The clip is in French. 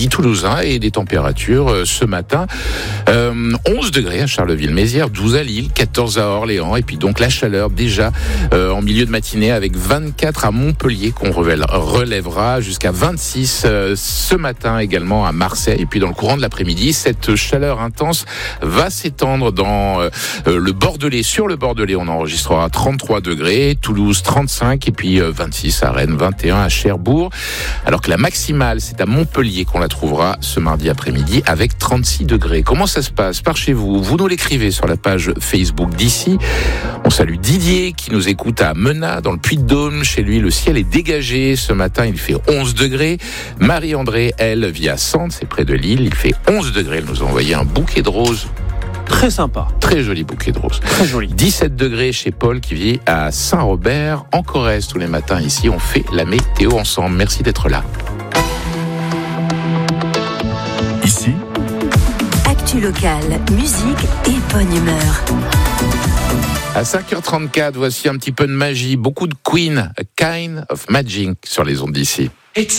midi toulousain et des températures ce matin. 11 degrés à Charleville-Mézières, 12 à Lille, 14 à Orléans et puis donc la chaleur déjà en milieu de matinée avec 24 à Montpellier qu'on relèvera jusqu'à 26 ce matin également à Marseille. Et puis dans le courant de l'après-midi, cette chaleur intense va s'étendre dans le Bordelais. Sur le Bordelais, on enregistrera 33 degrés, Toulouse 35 et puis 26 à Rennes, 21 à Cherbourg. Alors que la maximale, c'est à Montpellier qu'on la trouvera ce mardi après-midi avec 36 degrés. Comment ça se passe par chez vous? Vous nous l'écrivez sur la page Facebook d'ici. On salue Didier qui nous écoute à Menat dans le Puy-de-Dôme. Chez lui, le ciel est dégagé. Ce matin, il fait 11 degrés. Marie-André, elle, vit à Sante, c'est près de Lille. Il fait 11 degrés. Elle nous a envoyé un bouquet de roses. Très sympa. Très joli bouquet de roses. Très joli. 17 degrés chez Paul qui vit à Saint-Robert, en Corrèze. Tous les matins ici, on fait la météo ensemble. Merci d'être là. Ici, actu locale, musique et bonne humeur. À 5h34, voici un petit peu de magie. Beaucoup de Queen, A Kind of Magic sur les ondes d'ici.